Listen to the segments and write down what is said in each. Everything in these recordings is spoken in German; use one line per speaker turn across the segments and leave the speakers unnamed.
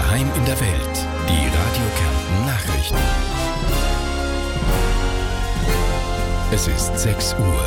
Daheim in der Welt. Die Radio Kärnten Nachrichten. Es ist 6 Uhr.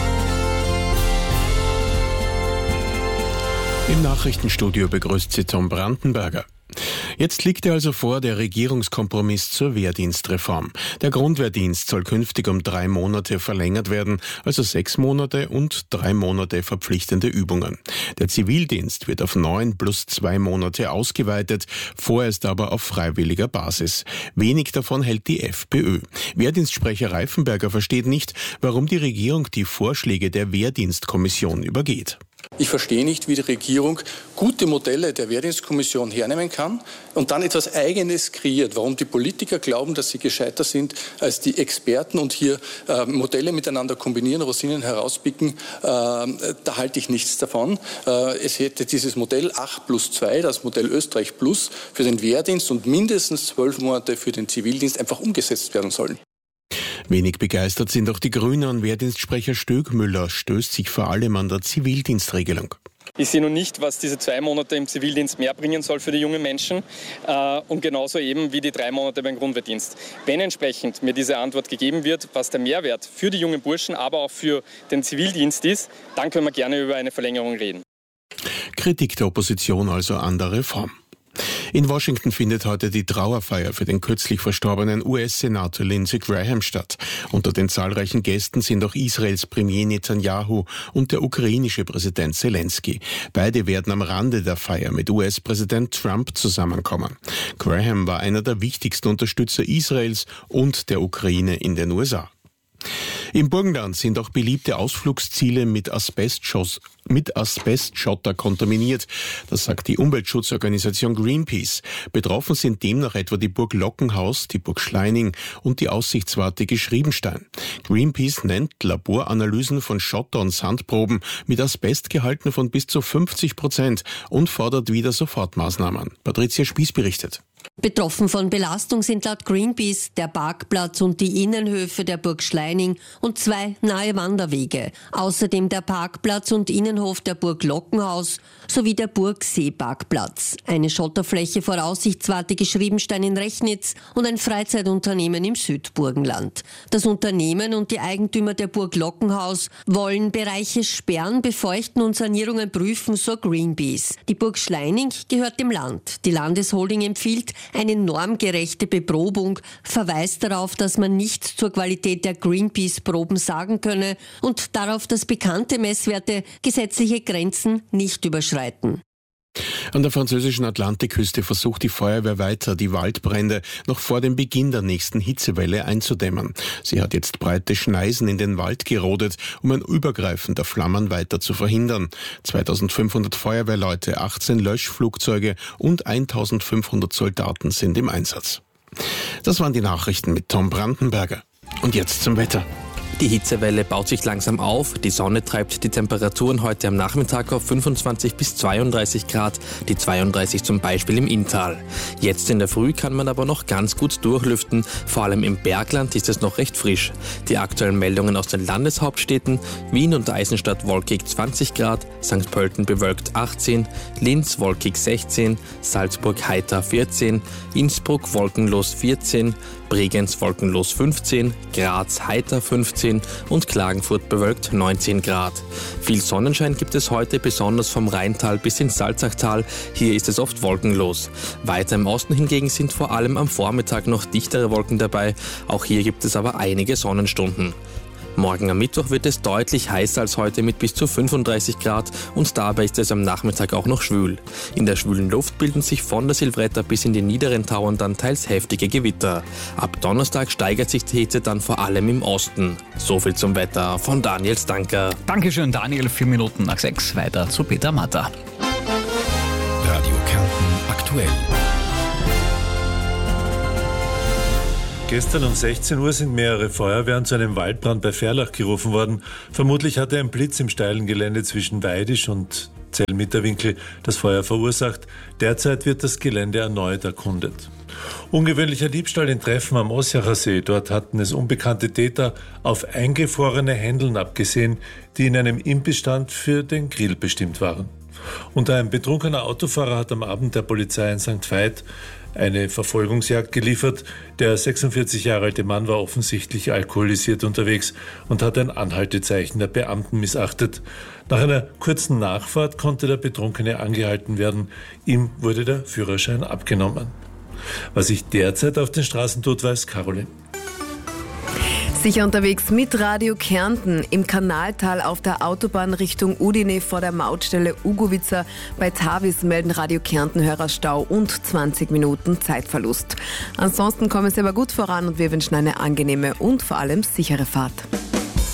Im Nachrichtenstudio begrüßt Sie Tom Brandenberger. Jetzt liegt also vor der Regierungskompromiss zur Wehrdienstreform. Der Grundwehrdienst soll künftig um 3 Monate verlängert werden, also 6 Monate und 3 Monate verpflichtende Übungen. Der Zivildienst wird auf 9 plus 2 Monate ausgeweitet, vorerst aber auf freiwilliger Basis. Wenig davon hält die FPÖ. Wehrdienstsprecher Reifenberger versteht nicht, warum die Regierung die Vorschläge der Wehrdienstkommission übergeht.
Ich verstehe nicht, wie die Regierung gute Modelle der Wehrdienstkommission hernehmen kann und dann etwas Eigenes kreiert. Warum die Politiker glauben, dass sie gescheiter sind als die Experten und hier Modelle miteinander kombinieren, Rosinen herauspicken, da halte ich nichts davon. Es hätte dieses Modell 8 plus 2, das Modell Österreich Plus, für den Wehrdienst und mindestens 12 Monate für den Zivildienst einfach umgesetzt werden sollen.
Wenig begeistert sind auch die Grünen und Wehrdienstsprecher Stöckmüller stößt sich vor allem an der Zivildienstregelung.
Ich sehe noch nicht, was diese 2 Monate im Zivildienst mehr bringen soll für die jungen Menschen und genauso eben wie die 3 Monate beim Grundwehrdienst. Wenn entsprechend mir diese Antwort gegeben wird, was der Mehrwert für die jungen Burschen, aber auch für den Zivildienst ist, dann können wir gerne über eine Verlängerung reden.
Kritik der Opposition also an der Reform. In Washington findet heute die Trauerfeier für den kürzlich verstorbenen US-Senator Lindsey Graham statt. Unter den zahlreichen Gästen sind auch Israels Premier Netanyahu und der ukrainische Präsident Zelensky. Beide werden am Rande der Feier mit US-Präsident Trump zusammenkommen. Graham war einer der wichtigsten Unterstützer Israels und der Ukraine in den USA. Im Burgenland sind auch beliebte Ausflugsziele mit Asbestschotter kontaminiert. Das sagt die Umweltschutzorganisation Greenpeace. Betroffen sind demnach etwa die Burg Lockenhaus, die Burg Schleining und die Aussichtswarte Geschriebenstein. Greenpeace nennt Laboranalysen von Schotter- und Sandproben mit Asbestgehalten von bis zu 50% und fordert wieder Sofortmaßnahmen. Patricia Spieß berichtet.
Betroffen von Belastung sind laut Greenpeace der Parkplatz und die Innenhöfe der Burg Schleining und 2 nahe Wanderwege. Außerdem der Parkplatz und Innenhof der Burg Lockenhaus sowie der Burgseeparkplatz. Eine Schotterfläche vor Aussichtswarte Geschriebenstein in Rechnitz und ein Freizeitunternehmen im Südburgenland. Das Unternehmen und die Eigentümer der Burg Lockenhaus wollen Bereiche sperren, befeuchten und Sanierungen prüfen, so Greenpeace. Die Burg Schleining gehört dem Land. Die Landesholding empfiehlt eine normgerechte Beprobung, verweist darauf, dass man nichts zur Qualität der Greenpeace-Proben sagen könne und darauf, dass bekannte Messwerte gesetzliche Grenzen nicht überschreiten.
An der französischen Atlantikküste versucht die Feuerwehr weiter, die Waldbrände noch vor dem Beginn der nächsten Hitzewelle einzudämmen. Sie hat jetzt breite Schneisen in den Wald gerodet, um ein Übergreifen der Flammen weiter zu verhindern. 2500 Feuerwehrleute, 18 Löschflugzeuge und 1500 Soldaten sind im Einsatz. Das waren die Nachrichten mit Tom Brandenberger. Und jetzt zum Wetter.
Die Hitzewelle baut sich langsam auf. Die Sonne treibt die Temperaturen heute am Nachmittag auf 25 bis 32 Grad, die 32 zum Beispiel im Inntal. Jetzt in der Früh kann man aber noch ganz gut durchlüften. Vor allem im Bergland ist es noch recht frisch. Die aktuellen Meldungen aus den Landeshauptstädten: Wien und Eisenstadt wolkig 20 Grad, St. Pölten bewölkt 18, Linz wolkig 16, Salzburg heiter 14, Innsbruck wolkenlos 14, Bregenz wolkenlos 15, Graz heiter 15 und Klagenfurt bewölkt 19 Grad. Viel Sonnenschein gibt es heute, besonders vom Rheintal bis ins Salzachtal. Hier ist es oft wolkenlos. Weiter im Osten hingegen sind vor allem am Vormittag noch dichtere Wolken dabei. Auch hier gibt es aber einige Sonnenstunden. Morgen am Mittwoch wird es deutlich heißer als heute mit bis zu 35 Grad und dabei ist es am Nachmittag auch noch schwül. In der schwülen Luft bilden sich von der Silvretta bis in die niederen Tauern dann teils heftige Gewitter. Ab Donnerstag steigert sich die Hitze dann vor allem im Osten. Soviel zum Wetter von Daniel Stanker.
Dankeschön Daniel, 4 Minuten nach 6, weiter zu Peter Matter.
Radio Kärnten aktuell.
Gestern um 16 Uhr sind mehrere Feuerwehren zu einem Waldbrand bei Verlach gerufen worden. Vermutlich hatte ein Blitz im steilen Gelände zwischen Weidisch und Zell-Mitterwinkel das Feuer verursacht. Derzeit wird das Gelände erneut erkundet. Ungewöhnlicher Diebstahl in Treffen am Ossiacher See. Dort hatten es unbekannte Täter auf eingefrorene Händeln abgesehen, die in einem Imbissstand für den Grill bestimmt waren. Und ein betrunkener Autofahrer hat am Abend der Polizei in St. Veit eine Verfolgungsjagd geliefert. Der 46 Jahre alte Mann war offensichtlich alkoholisiert unterwegs und hat ein Anhaltezeichen der Beamten missachtet. Nach einer kurzen Nachfahrt konnte der Betrunkene angehalten werden. Ihm wurde der Führerschein abgenommen. Was sich derzeit auf den Straßen tut, weiß Caroline.
Sicher unterwegs mit Radio Kärnten im Kanaltal auf der Autobahn Richtung Udine vor der Mautstelle Ugovica. Bei Tavis melden Radio Kärnten-Hörer Stau und 20 Minuten Zeitverlust. Ansonsten kommen Sie aber gut voran und wir wünschen eine angenehme und vor allem sichere Fahrt.